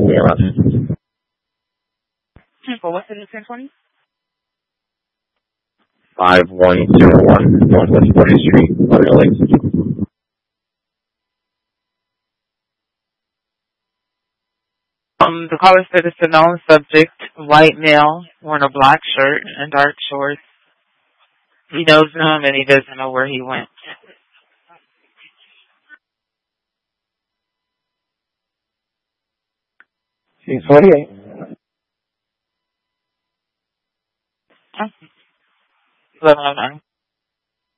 Well, what's the new 1020? 5101 Northwest 40th Street, Lauderdale Lakes. The caller said it's a known subject, white male, wearing a black shirt and dark shorts. He knows him and he doesn't know where he went. She's 48. 1109.